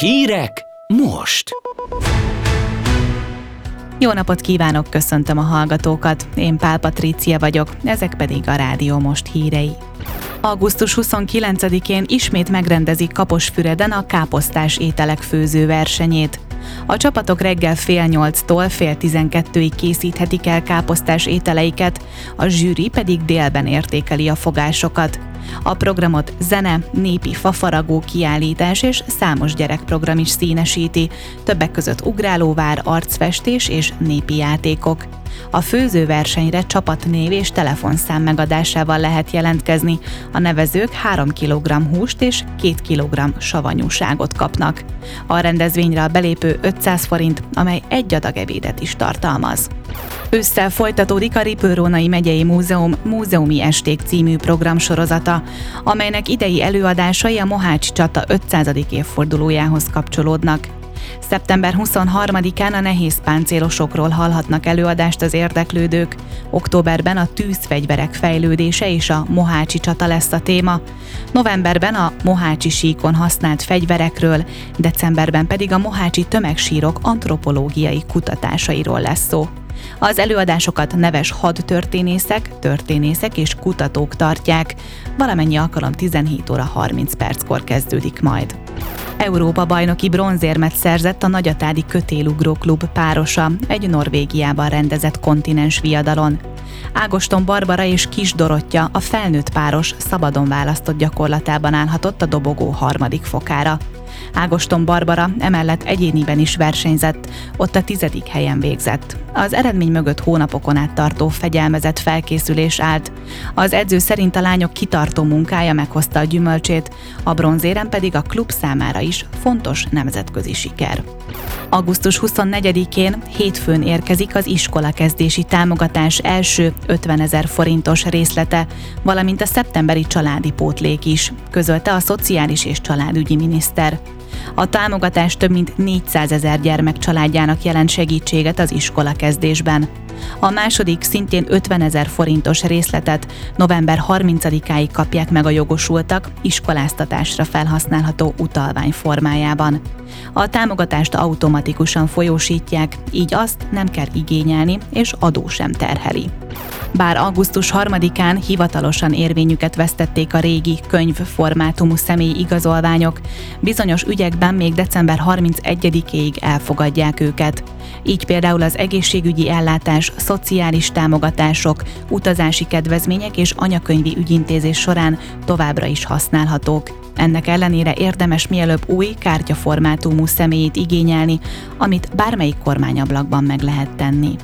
Hírek most! Jó napot kívánok, köszöntöm a hallgatókat. Én Pál Patrícia vagyok, ezek pedig a Rádió Most hírei. Augusztus 29-én ismét megrendezik Kaposfüreden a káposztás ételek főző versenyét. A csapatok reggel 8:30-tól 11:30-ig készíthetik el káposztás ételeiket, a zsűri pedig délben értékeli a fogásokat. A programot zene, népi fafaragó kiállítás és számos gyerekprogram is színesíti, többek között ugrálóvár, arcfestés és népi játékok. A főzőversenyre csapatnév és telefonszám megadásával lehet jelentkezni, a nevezők 3 kg húst és 2 kg savanyúságot kapnak. A rendezvényre a belépő 500 forint, amely egy adag ebédet is tartalmaz. Ősszel folytatódik a Ripőrónai Megyei Múzeum Múzeumi Esték című programsorozata, amelynek idei előadásai a Mohácsi csata 500. évfordulójához kapcsolódnak. Szeptember 23-án a nehéz páncélosokról hallhatnak előadást az érdeklődők, októberben a tűzfegyverek fejlődése és a Mohácsi csata lesz a téma, novemberben a mohácsi síkon használt fegyverekről, decemberben pedig a mohácsi tömegsírok antropológiai kutatásairól lesz szó. Az előadásokat neves hadtörténészek, történészek és kutatók tartják, valamennyi alkalom 17:30 kezdődik majd. Európa-bajnoki bronzérmet szerzett a Nagyatádi Kötélugró Klub párosa egy Norvégiában rendezett kontinens viadalon. Ágoston Barbara és Kis Dorottya, a felnőtt páros szabadon választott gyakorlatában állhatott a dobogó 3. fokára. Ágoston Barbara emellett egyéniben is versenyzett, ott a 10. helyen végzett. Az eredmény mögött hónapokon át tartó fegyelmezett felkészülés állt. Az edző szerint a lányok kitartó munkája meghozta a gyümölcsét, a bronzérem pedig a klub számára is fontos nemzetközi siker. Augusztus 24-én hétfőn érkezik az iskolakezdési támogatás első 50 000 forintos részlete, valamint a szeptemberi családi pótlék is, közölte a Szociális és Családügyi miniszter. A támogatás több mint 400 000 gyermek családjának jelent segítséget az iskolakezdésben. A második, szintén 50 000 forintos részletet november 30-áig kapják meg a jogosultak iskoláztatásra felhasználható utalvány formájában. A támogatást automatikusan folyósítják, így azt nem kell igényelni, és adó sem terheli. Bár augusztus 3-án hivatalosan érvényüket vesztették a régi könyvformátumú személyi igazolványok, bizonyos ügyekben még december 31-ig elfogadják őket. Így például az egészségügyi ellátás, szociális támogatások, utazási kedvezmények és anyakönyvi ügyintézés során továbbra is használhatók. Ennek ellenére érdemes mielőbb új kártyaformátumú személyit igényelni, amit bármelyik kormányablakban meg lehet tenni.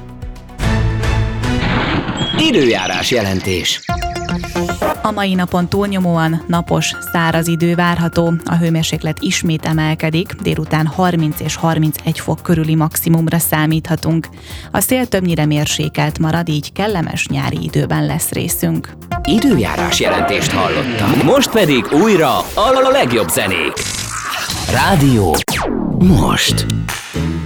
Időjárás jelentés. A mai napon túlnyomóan napos, száraz idő várható, a hőmérséklet ismét emelkedik, délután 30 és 31 fok körüli maximumra számíthatunk. A szél többnyire mérsékelt marad, így kellemes nyári időben lesz részünk. Időjárás jelentést hallottak. Most pedig újra a legjobb zenék. Rádió Most.